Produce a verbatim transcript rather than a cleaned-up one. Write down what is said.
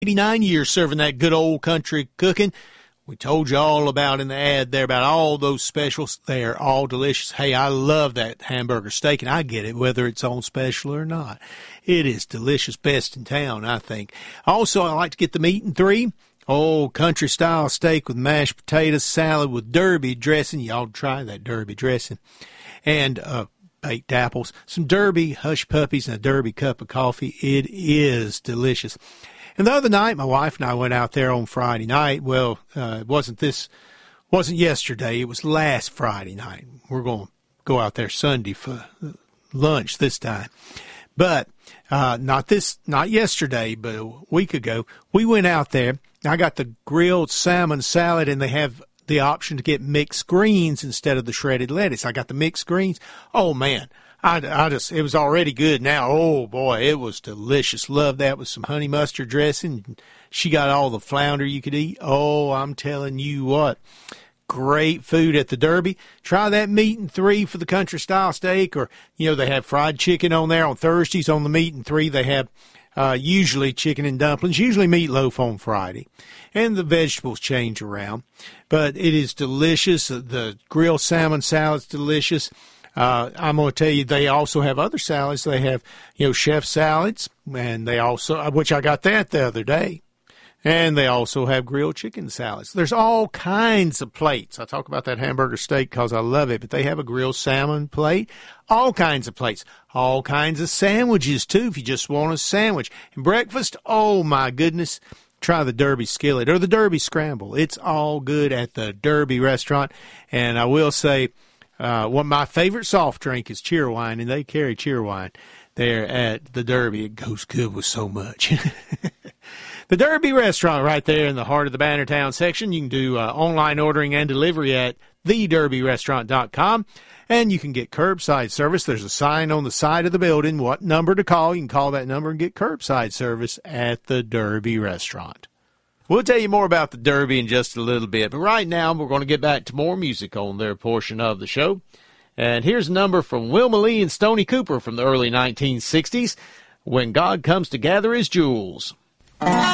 eighty-nine years serving that good old country cooking. We told you all about in the ad there about all those specials. They are all delicious. Hey, I love that hamburger steak, and I get it whether it's on special or not. It is delicious, best in town, I think. Also, I like to get the meat in three. Oh, country-style steak with mashed potatoes, salad with Derby dressing. Y'all try that Derby dressing. And uh, baked apples, some Derby hush puppies, and a Derby cup of coffee. It is delicious. And the other night, my wife and I went out there on Friday night. Well, uh, it wasn't this, wasn't yesterday. It was last Friday night. We're going to go out there Sunday for lunch this time. But uh, not this, not yesterday, but a week ago, we went out there. I got the grilled salmon salad, and they have the option to get mixed greens instead of the shredded lettuce. I got the mixed greens. Oh, man. I, I just, it was already good now. Oh, boy, it was delicious. Love that with some honey mustard dressing. She got all the flounder you could eat. Oh, I'm telling you what. Great food at the Derby. Try that meat in three for the country style steak, or, you know, they have fried chicken on there on Thursdays. On the meat in three, they have uh, usually chicken and dumplings, usually meatloaf on Friday. And the vegetables change around. But it is delicious. The grilled salmon salad's delicious. Uh, I'm going to tell you, they also have other salads. They have, you know, chef salads, and they also, which I got that the other day. And they also have grilled chicken salads. There's all kinds of plates. I talk about that hamburger steak because I love it, but they have a grilled salmon plate, all kinds of plates, all kinds of sandwiches too if you just want a sandwich. And breakfast, oh my goodness, try the Derby skillet or the Derby scramble. It's all good at the Derby restaurant. And I will say, uh, one my favorite soft drink is Cheerwine, and they carry Cheerwine there at the Derby. It goes good with so much. The Derby restaurant right there in the heart of the Bannertown section. You can do uh, online ordering and delivery at the derby restaurant dot com. And you can get curbside service. There's a sign on the side of the building, what number to call. You can call that number and get curbside service at the Derby restaurant. We'll tell you more about the Derby in just a little bit. But right now, we're going to get back to more music on their portion of the show. And here's a number from Wilma Lee and Stoney Cooper from the early nineteen sixties, When God Comes to Gather His Jewels.